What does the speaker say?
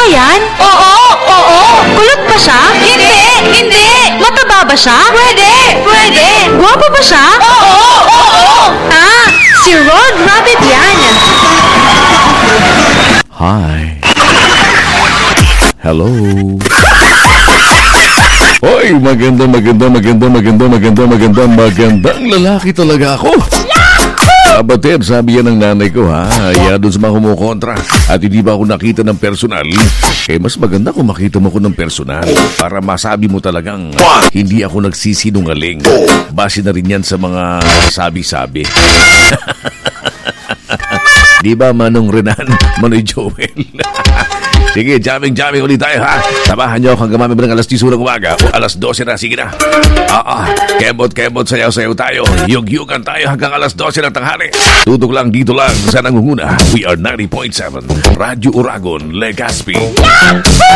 ba yan? Oo! Kulot ba siya? Hindi! Mataba ba siya? Pwede! Guwapo ba siya? Oo! Ah, si Rod Rabbit yan. Hi. Hello. Hoy, magandang lalaki talaga ako. Abater, sabi yan ng nanay ko, ha? Kaya doon sa mga kumukontra. At hindi ba ako nakita ng personal? Mas maganda kung makita mo ko ng personal. Para masabi mo talagang hindi ako nagsisinungaling. Base na rin yan sa mga sabi-sabi. Di ba, Manong Renan? Manoy Joel? Sige, jamming ulit tayo, ha? Samahan niyo ako hanggang mamaya ng alas 10 ng umaga o alas 12 na. Sige na. Kembot, sayaw tayo. Yug-yugan tayo hanggang alas 12 ng tanghali. Tutok lang dito lang sa nangunguna. We are 90.7 Radyo Uragon, Legazpi.